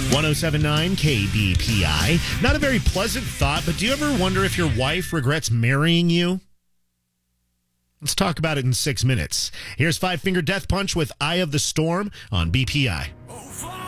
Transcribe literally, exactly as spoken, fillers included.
ten seventy-nine K B P I. Not a very pleasant thought, but do you ever wonder if your wife regrets marrying you? Let's talk about it in six minutes. Here's Five Finger Death Punch with Eye of the Storm on B P I.